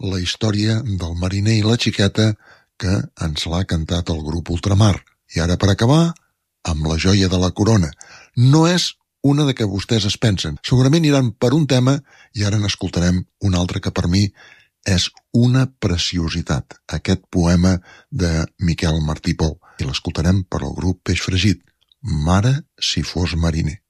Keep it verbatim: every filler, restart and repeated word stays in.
la història del mariner i la xiqueta que ens l'ha cantat el grup Ultramar. I ara, per acabar, amb la joia de la corona. No és una de que vostès es pensen. Segurament iran per un tema i ara n'escoltarem un altre que per mi és una preciositat. Aquest poema de Miquel Martí Pou. I l'escoltarem per al grup Peix Fregit. Mare, si fos mariner.